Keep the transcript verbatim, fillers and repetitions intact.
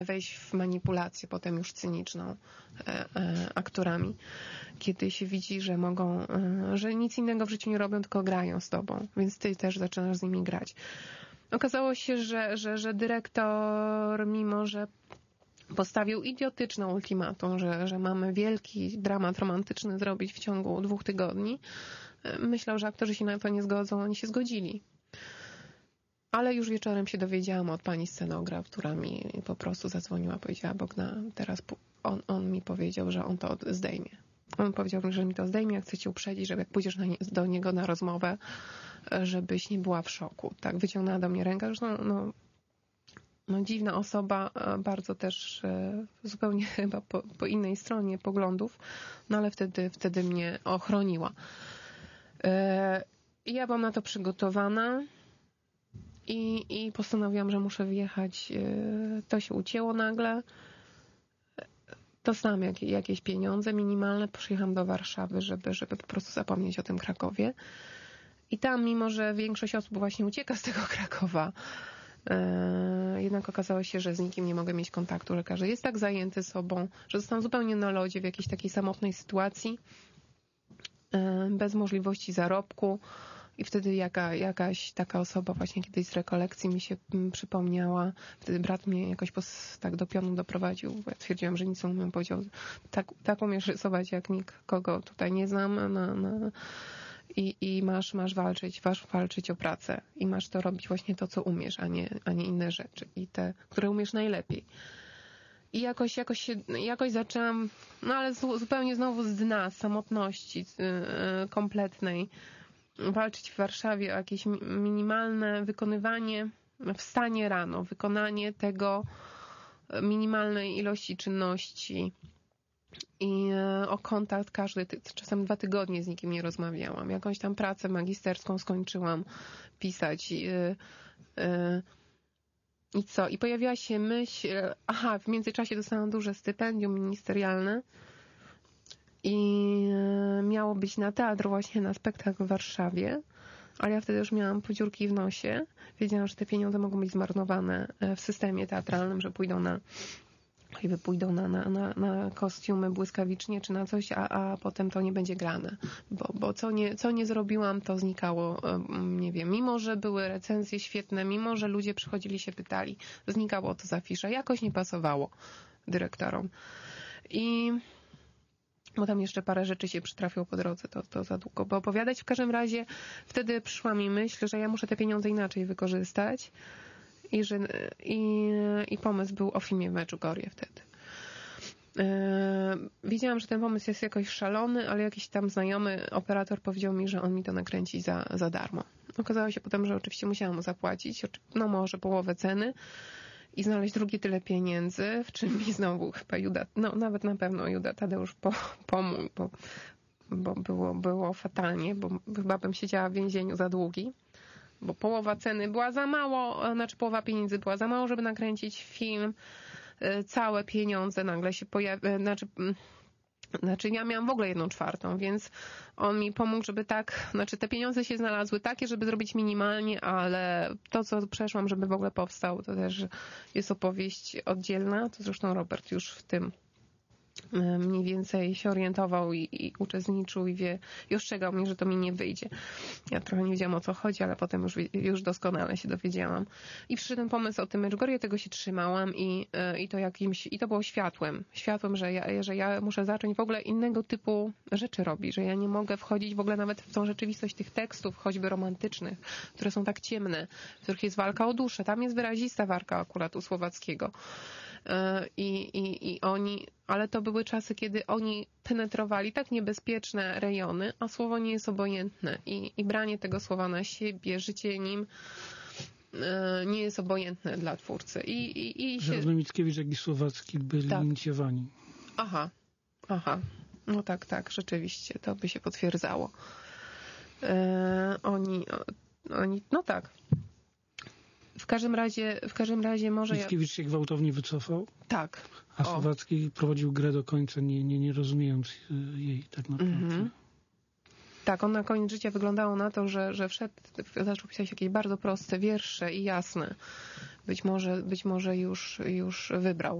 wejść w manipulację potem już cyniczną e, e, aktorami, kiedy się widzi, że mogą, e, że nic innego w życiu nie robią, tylko grają z tobą, więc ty też zaczynasz z nimi grać. Okazało się, że, że, że dyrektor, mimo że postawił idiotyczne ultimatum, że, że mamy wielki dramat romantyczny zrobić w ciągu dwóch tygodni, e, myślał, że aktorzy się na to nie zgodzą, oni się zgodzili. Ale już wieczorem się dowiedziałam od pani scenograf, która mi po prostu zadzwoniła, powiedziała: Bogna, teraz on, on mi powiedział, że on to zdejmie. On powiedział, że mi to zdejmie, jak chcę cię uprzedzić, że jak pójdziesz na nie, do niego na rozmowę, żebyś nie była w szoku. Tak, wyciągnęła do mnie rękę. Zresztą, no, no dziwna osoba, bardzo też zupełnie chyba po, po innej stronie poglądów, no ale wtedy, wtedy mnie ochroniła. I ja byłam na to przygotowana. I, I postanowiłam, że muszę wyjechać. To się ucięło nagle. Dostałam jak, jakieś pieniądze minimalne. Przyjechałam do Warszawy, żeby, żeby po prostu zapomnieć o tym Krakowie. I tam, mimo że większość osób właśnie ucieka z tego Krakowa, e, jednak okazało się, że z nikim nie mogę mieć kontaktu, że każdy jest tak zajęty sobą, że zostałam zupełnie na lodzie w jakiejś takiej samotnej sytuacji, e, bez możliwości zarobku. I wtedy jaka, jakaś taka osoba właśnie kiedyś z rekolekcji mi się m, przypomniała. Wtedy brat mnie jakoś pos, tak do pionu doprowadził. Ja twierdziłam, że nic nie umiem. Powiedział: tak, tak umiesz rysować jak nikt, kogo tutaj nie znam. Na, na, i, I masz, masz walczyć, masz walczyć o pracę. I masz to robić właśnie to, co umiesz, a nie, a nie inne rzeczy. I te, które umiesz najlepiej. I jakoś, jakoś się, jakoś zaczęłam, no ale z, zupełnie znowu z dna, z samotności yy, kompletnej, walczyć w Warszawie o jakieś minimalne wykonywanie, wstanie rano, wykonanie tego, minimalnej ilości czynności i o kontakt każdy, czasem dwa tygodnie z nikim nie rozmawiałam. Jakąś tam pracę magisterską skończyłam pisać i, i co? I pojawiła się myśl, aha, w międzyczasie dostałam duże stypendium ministerialne i miało być na teatr, właśnie na spektakl w Warszawie, ale ja wtedy już miałam podziurki w nosie. Wiedziałam, że te pieniądze mogą być zmarnowane w systemie teatralnym, że pójdą na choćby pójdą na, na, na, na kostiumy błyskawicznie czy na coś, a, a potem to nie będzie grane. Bo, bo co, nie, co nie zrobiłam, to znikało, nie wiem, mimo że były recenzje świetne, mimo że ludzie przychodzili się pytali, znikało to z afiszy. Jakoś nie pasowało dyrektorom. I bo tam jeszcze parę rzeczy się przytrafiło po drodze, to, to za długo by opowiadać. W każdym razie wtedy przyszła mi myśl, że ja muszę te pieniądze inaczej wykorzystać i, że, i, i pomysł był o filmie w Medjugorje wtedy. Yy, wiedziałam, że ten pomysł jest jakoś szalony, ale jakiś tam znajomy operator powiedział mi, że on mi to nakręci za, za darmo. Okazało się potem, że oczywiście musiałam mu zapłacić, no może połowę ceny, i znaleźć drugie tyle pieniędzy, w czym mi znowu chyba Juda, no nawet na pewno Juda Tadeusz po, pomógł, bo, bo było, było fatalnie, bo chyba bym siedziała w więzieniu za długi, bo połowa ceny była za mało, znaczy połowa pieniędzy była za mało, żeby nakręcić film, całe pieniądze nagle się pojawiły, znaczy Znaczy ja miałam w ogóle jedną czwartą, więc on mi pomógł, żeby tak, znaczy te pieniądze się znalazły takie, żeby zrobić minimalnie, ale to, co przeszłam, żeby w ogóle powstał, to też jest opowieść oddzielna, to zresztą Robert już w tym mniej więcej się orientował i, i uczestniczył i wie, i ostrzegał mnie, że to mi nie wyjdzie. Ja trochę nie wiedziałam, o co chodzi, ale potem już, już doskonale się dowiedziałam. I przyszedł ten pomysł o tym Medjugorje, tego się trzymałam i, i to jakimś, i to było światłem. Światłem, że ja, że ja muszę zacząć w ogóle innego typu rzeczy robić, że ja nie mogę wchodzić w ogóle nawet w tą rzeczywistość tych tekstów, choćby romantycznych, które są tak ciemne, w których jest walka o duszę. Tam jest wyrazista walka akurat u Słowackiego. I, i, i oni, ale to były czasy, kiedy oni penetrowali tak niebezpieczne rejony, a słowo nie jest obojętne i, i branie tego słowa na siebie, życie nim nie jest obojętne dla twórcy. I, i, i się... Zarówno Mickiewicz, jak i Słowacki byli tak. lincjowani. Aha, aha. No tak, tak, rzeczywiście, to by się potwierdzało. E, oni, oni, no tak. W każdym razie, w każdym razie może... Mickiewicz ja... się gwałtownie wycofał? Tak. A Słowacki prowadził grę do końca, nie, nie, nie rozumiejąc jej tak naprawdę. Mm-hmm. Tak, on na koniec życia wyglądało na to, że, że wszedł, zaczął pisać jakieś bardzo proste wiersze i jasne. być może, być może już, już wybrał.